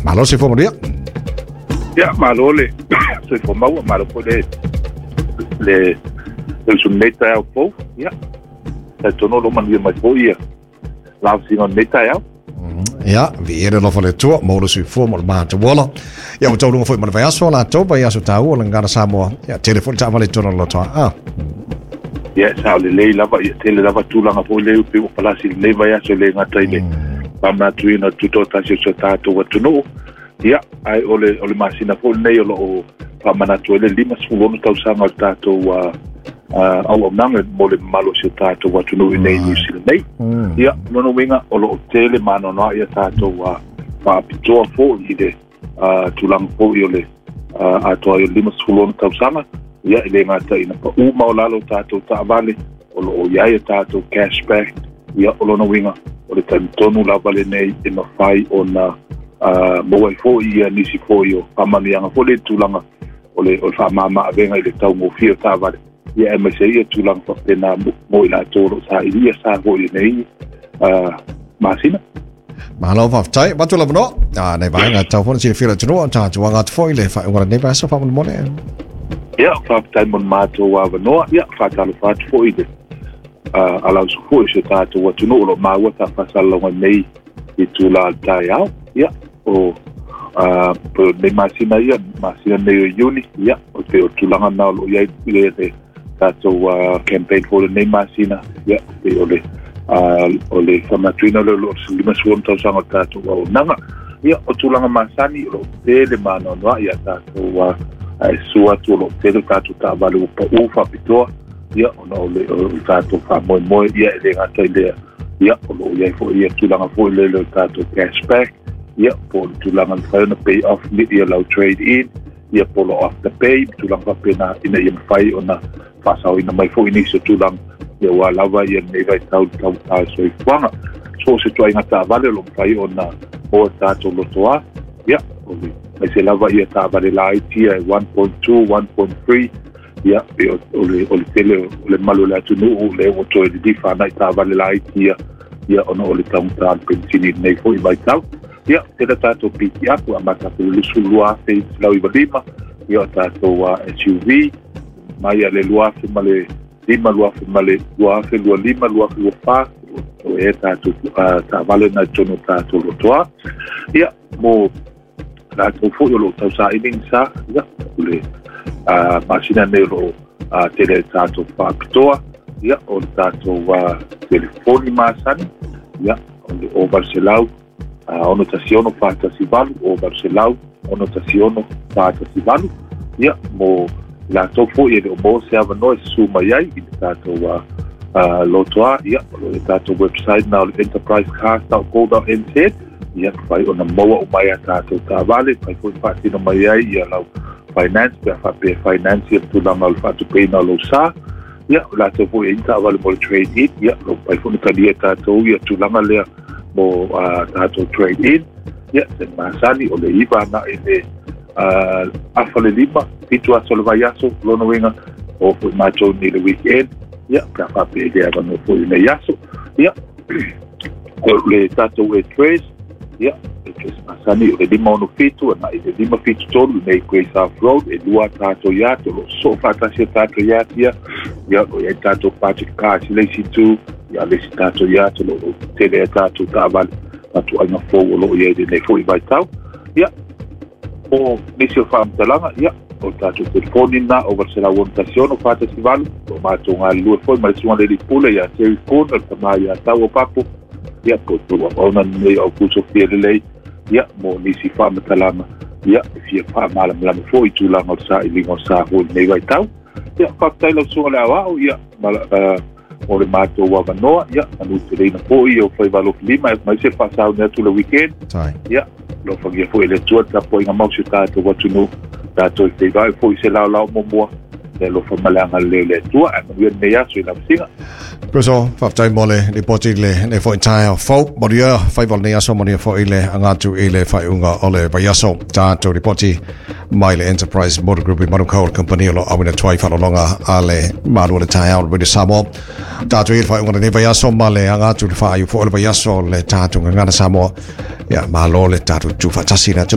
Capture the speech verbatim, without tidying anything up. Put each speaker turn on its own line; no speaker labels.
malo se fo dia
ya malo le se fo mau malo po le le el suneta au po ya ta tono lo man mai po ia la si on meta ya
ja vi er lo fole to mo se fo mo ma te wola ya mo tolu fo mo vai aso la to vai aso tau la ngara samo ya telefon ta vale tono lo to ah
ya sa le le lava ya tele lava tu la po le pe o pala si le vai aso le ngata ile pa ma tu ina tu to ta se ta to wa tu no ya ai ole ole masina po nei lo pa mana tu le lima su lo tau sa ma ta to wa Uh, au nanga mole malo se tato watu no nei ni sile nei ia no no winga o lo tele mano no ia tato wa pa pitoa fo ide uh, tulang fo iole uh, ato ai lima sulon tausanga ia ile ngata ina pa u maulalo tato ta vale o lo ia ia tato cashback ia o lo no winga o le tonu la vale nei ina fai ona uh, mo fo ia nisi fo io pamani anga fo le tulanga o le o fa mama venga ile tau mo fio ta vale ya e mese ia tulang fa pena mo ila toro sa ia sa ho nei uh masina
malo fa tai batu la no ah nei vai nga tau fon si fira tuno ta tuanga nga foi le fa ngora nei va so fa mo mone
ya fa tai mon mato wa no ya fa ta lo fa foi de uh ala su foi se ta to wa tuno lo ma wa ta fa sala ngo nei i tula ta ya ya o uh po nei masina ya masina nei uni ya o te o tulanga na lo ya ile tato uh, campaign for the name masina ya te ole uh, ole famatrina lo lo lima suon tau sanga tato wa nanga ya o tulanga masani lo tele mano no ya tato wa ai sua tu lo tele tato ta valu pa ufa pitoa ya ono le tato fa mo mo ya le ngata ile ya lo ya fo ya tulanga fo le lo tato cashback ya po tulanga fa na pay off ni ya lo trade in ya polo off the pay tulang pa pena ina yung fai ona pasau ina mai fo ini so tulang ya wa lava ya nei vai tau tau tau so i wanga so se tu inga ta vale lo fai ona o ta to lo toa ya ovi mai se lava ya ta vale la I T one point two one point three ya o ole ole tele ole malo la tu no le o to di fa na ta vale la I T ya ona ole tau tau pensini nei fo i vai tau ya te tato piti aku amata pulu sulua te lau i lima ya tato wa S U V mai ale lua fe male lima lua fe male lua fe lua lima lua fe lua pa o e tato ta vale na tono tato lo toa ya mo tato fo yo lo tau sa ining sa ya ule masina ne lo tele tato pa pitoa ya o tato wa telefoni masani ya o Barcelau Uh, ono tasiono fata si valu o Barcelau ono tasiono fata si valu ya mo la tofo e o mo se ava no su mai i tato wa uh, lotoa ya lo tato website na enterprise car dot co dot n z ya fai ona mo o mai tato ta vale fai fo fati no mai ya la finance pa fa pe finance tu la mal fa tu pe na lo sa ya la tofo e ta vale mo trade it ya lo fai fo ta dia tato ya tu la le mo tato trade in ya se masani o le iva na ele afale lima pitu aso le vaiaso lono winga o fu macho ni le weekend ya ka fa pe le ava no fu le yaso ya o le tato we trace ya e masani o le lima ono fitu na ele lima fitu tolu nei Grace South Road e lua tato ya to lo so fata se tato ya ya ya o e tato Patrick Car si le si tu ya le tato ya to lo tele tato ta vale tato ai na fo lo ye de nei fo i vai tau ya o nisio fam talanga ya o tato telefoni na o Barcelona votazione o fata si vale o ma to nga lu fo ma suona le pule ya te con ta ma ya tau o papo ya ko to o na nei o kuso fiele ya mo nisi fam talanga ya fie fa mala mala fo i tu la no sa i lingo sa ho nei vai tau ya fa tai lo suona wa ya mala o le mato wa vanoa ya anu te reina po i o fai valo lima mai se pasau ne tu le weekend ya lo fagia foi le tua ta po inga mau se tato watu no tato te vai foi se lao lao mo mo le lo fa malanga le le tua anu ne ya so la singa
Koso faftai mole ni poti le ne fo entire fo moria fai vol ne aso monia fo ile anga tu ile fai unga ole ba yaso ta to repoti Mile Enterprise Motor Group Motor Coal Company lo awina twai fa longa ale malu le tai out with samo ta to ile fai unga ne ba yaso male anga tu fa yu fo le ba yaso le ta tu ngana samo ya malo le ta tu fa tasina